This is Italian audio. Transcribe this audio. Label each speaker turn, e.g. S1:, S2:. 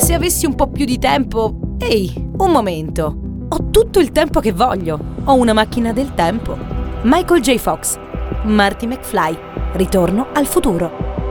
S1: Se avessi un po' più di tempo... Ehi, un momento. Ho tutto il tempo che voglio. Ho una macchina del tempo. Michael J. Fox, Marty McFly, Ritorno al futuro.